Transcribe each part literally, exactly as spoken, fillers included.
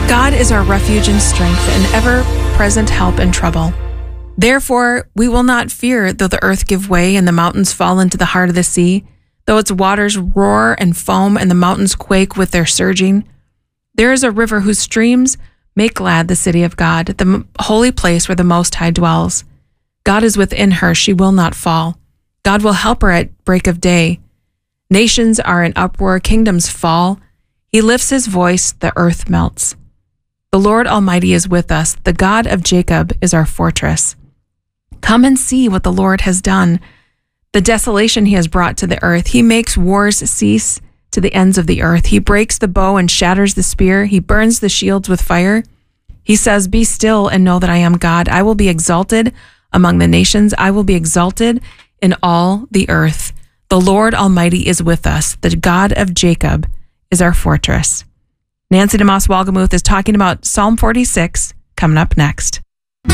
God is our refuge and strength, an ever-present help in trouble. Therefore, we will not fear, though the earth give way and the mountains fall into the heart of the sea, though its waters roar and foam and the mountains quake with their surging. There is a river whose streams make glad the city of God, the holy place where the Most High dwells. God is within her, she will not fall. God will help her at break of day. Nations are in uproar, kingdoms fall. He lifts his voice, the earth melts. The Lord Almighty is with us. The God of Jacob is our fortress. Come and see what the Lord has done, the desolation he has brought to the earth. He makes wars cease to the ends of the earth. He breaks the bow and shatters the spear. He burns the shields with fire. He says, "Be still and know that I am God. I will be exalted among the nations. I will be exalted in all the earth. The Lord Almighty is with us. The God of Jacob is our fortress." Nancy DeMoss Wolgemuth is talking about Psalm forty-six, coming up next.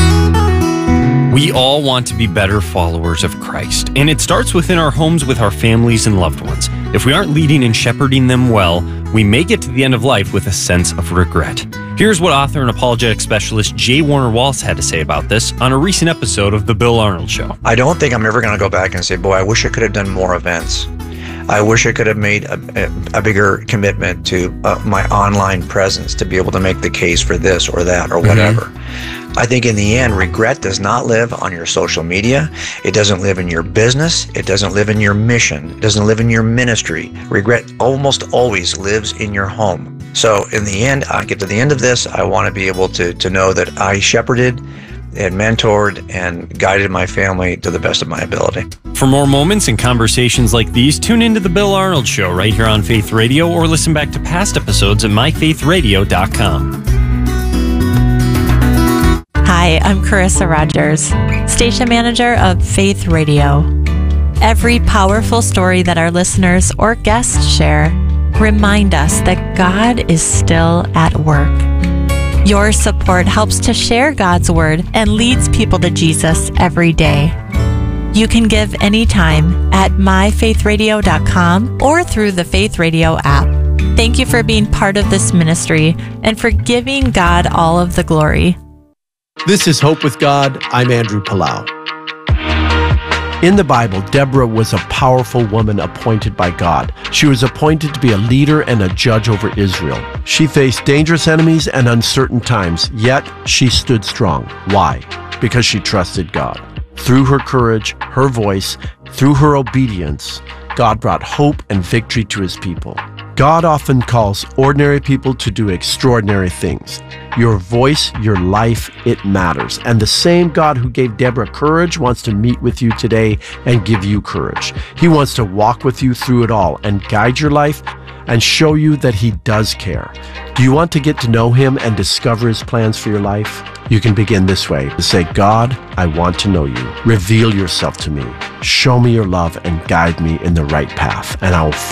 We all want to be better followers of Christ, and it starts within our homes with our families and loved ones. If we aren't leading and shepherding them well, we may get to the end of life with a sense of regret. Here's what author and apologetic specialist J. Warner Wallace had to say about this on a recent episode of The Bill Arnold Show. I don't think I'm ever going to go back and say, boy, I wish I could have done more events. I wish I could have made a, a, a bigger commitment to uh, my online presence to be able to make the case for this or that or whatever. Mm-hmm. I think in the end, regret does not live on your social media. It doesn't live in your business. It doesn't live in your mission. It doesn't live in your ministry. Regret almost always lives in your home. So in the end, I get to the end of this, I want to be able to, to know that I shepherded and mentored and guided my family to the best of my ability. For more moments and conversations like these, tune into The Bill Arnold Show right here on Faith Radio or listen back to past episodes at my faith radio dot com. Hi, I'm Carissa Rogers, station manager of Faith Radio. Every powerful story that our listeners or guests share remind us that God is still at work. Your support helps to share God's word and leads people to Jesus every day. You can give anytime at my faith radio dot com or through the Faith Radio app. Thank you for being part of this ministry and for giving God all of the glory. This is Hope with God. I'm Andrew Palau. In the Bible, Deborah was a powerful woman appointed by God. She was appointed to be a leader and a judge over Israel. She faced dangerous enemies and uncertain times, yet she stood strong. Why? Because she trusted God. Through her courage, her voice, through her obedience, God brought hope and victory to his people. God often calls ordinary people to do extraordinary things. Your voice, your life, it matters. And the same God who gave Deborah courage wants to meet with you today and give you courage. He wants to walk with you through it all and guide your life and show you that he does care. Do you want to get to know him and discover his plans for your life? You can begin this way. Say, God, I want to know you. Reveal yourself to me. Show me your love and guide me in the right path, and I will